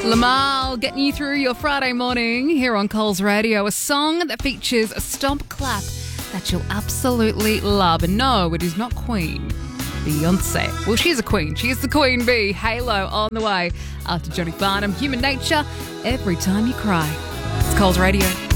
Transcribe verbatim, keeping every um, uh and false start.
Lamal getting you through your Friday morning here on Coles Radio. A song that features a stomp clap that you'll absolutely love. And no, it is not Queen. Beyonce. Well, she's a queen. She is the queen bee. Halo on the way. After Johnny Farnham, Human Nature, Every Time You Cry. It's Coles Radio.